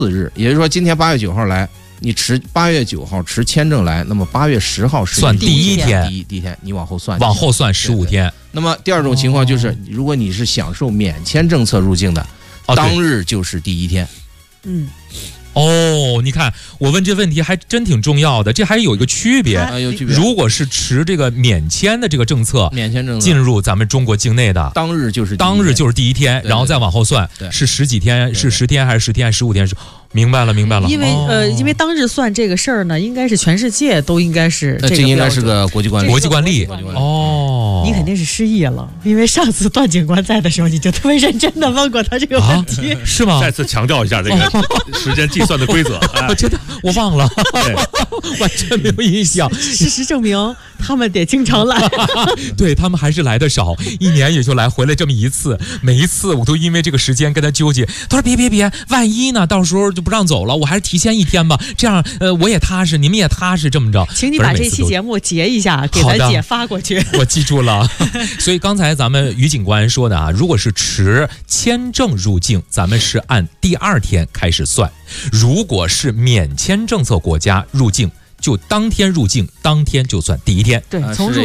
日，也就是说今天8月9号来，你持8月9号持签证来，那么8月10号是算第一天， 第一天，你往后算 15天。 那么第二种情况就是，如果你是享受免签政策入境的，当日就是第一天。 你看我问这问题还真挺重要的，这还有一个区别。如果是持这个免签的这个政策进入咱们中国境内的， 当日就是第一天，然后再往后算是10几天，是10天还是10天还是15天？明白了。因为当日算这个事儿呢，应该是全世界都应该是这个标准， 这应该是个国际惯例。 你肯定是失忆了，因为上次段警官在的时候，你就特别认真的问过他这个问题， 是吗？ 再次强调一下这个时间计算的规则。 我忘了，完全没有印象。 事实证明，他们得经常来。 对，他们还是来的少，一年也就来回来这么一次。每一次我都因为这个时间跟他纠结。他说别，万一呢，到时候就不让走了，我还是提前1天吧，这样我也踏实，你们也踏实，这么着。 请你把这期节目截一下，给咱姐发过去。 我记住了。所以刚才咱们于警官说的啊，如果是持签证入境，咱们是按第2天开始算；如果是免签政策国家入境，就当天入境，当天就算第一天。 对，从